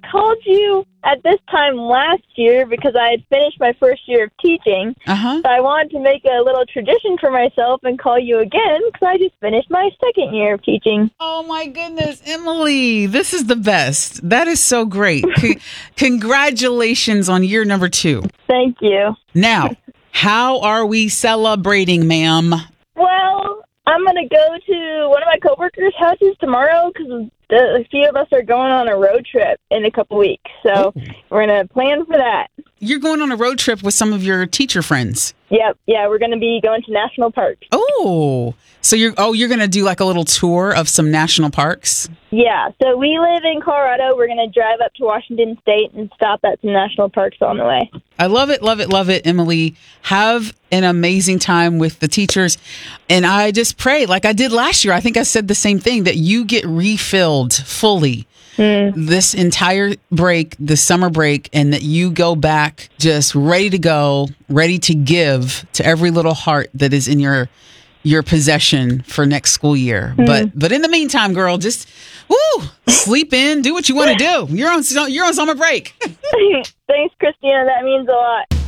called you at this time last year because I had finished my first year of teaching. Uh-huh. So I wanted to make a little tradition for myself and call you again because I just finished my second year of teaching. Oh, my goodness, Emily, this is the best. That is so great. Congratulations on year number 2. Thank you. Now, how are we celebrating, ma'am? Well, I'm going to go to one of my coworkers' houses tomorrow because a few of us are going on a road trip in a couple weeks. So we're going to plan for that. You're going on a road trip with some of your teacher friends. Yep. Yeah, we're going to be going to national parks. Oh, so you're going to do like a little tour of some national parks? Yeah. So we live in Colorado. We're going to drive up to Washington State and stop at some national parks on the way. I love it, love it, love it, Emily. Have an amazing time with the teachers. And I just pray, like I did last year, I think I said the same thing, that you get refilled fully this entire break, the summer break, and that you go back just ready to go, ready to give to every little heart that is in your possession for next school year. But in the meantime, girl, just sleep in, do what you want to do. You're on summer break. Thanks, Christina. That means a lot.